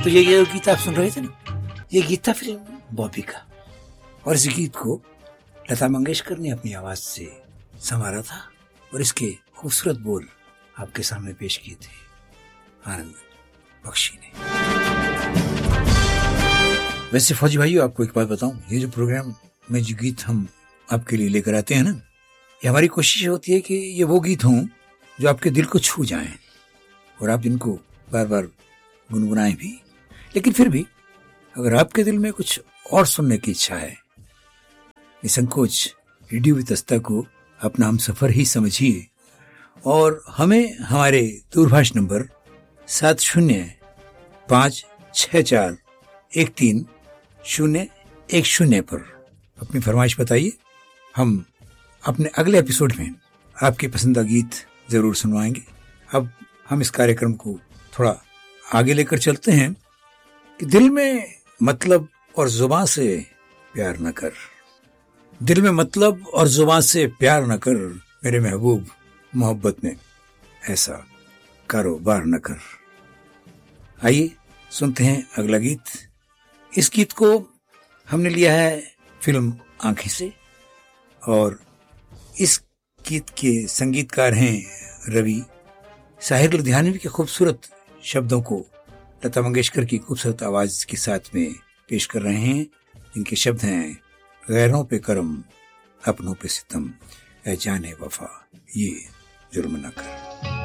तो ये गीत आप सुन रहे थे ना, ये गीत था फिल्म बॉबी का, और इस गीत को लता मंगेशकर ने अपनी आवाज से संवारा था और इसके खूबसूरत बोल आपके सामने पेश किए थे आनंद बख्शी ने। वैसे फौजी भाइयों, आपको एक बात बताऊं, ये जो प्रोग्राम में जो गीत हम आपके लिए लेकर आते हैं ना, ये हमारी कोशिश होती है कि ये वो गीत हों जो आपके दिल को छू जाएं और आप इनको बार बार गुनगुनाएं भी। लेकिन फिर भी अगर आपके दिल में कुछ और सुनने की इच्छा है, निसंकोच रेडियो वितस्ता को अपना हम सफर ही समझिए और हमें हमारे दूरभाष नंबर 7056413010 पर अपनी फरमाइश बताइए। हम अपने अगले एपिसोड में आपके पसंदीदा गीत जरूर सुनवाएंगे। अब हम इस कार्यक्रम को थोड़ा आगे लेकर चलते हैं कि दिल में मतलब और जुबान से प्यार न कर, दिल में मतलब और जुबान से प्यार न कर, मेरे महबूब मोहब्बत में ऐसा कारोबार न कर। आइए सुनते हैं अगला गीत। इस गीत को हमने लिया है फिल्म आंखें से और इस गीत के संगीतकार हैं रवि। साहिर लुधियानवी के खूबसूरत शब्दों को लता मंगेशकर की खूबसूरत आवाज के साथ में पेश कर रहे हैं, इनके शब्द हैं गैरों पे करम अपनों पे सितम, ऐ जाने वफा ये जुर्म न कर।